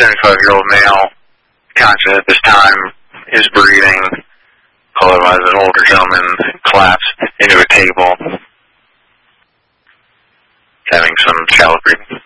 75-year-old male, conscious at this time, is breathing. Otherwise, an older gentleman collapsed into a table, having some shallow breathing.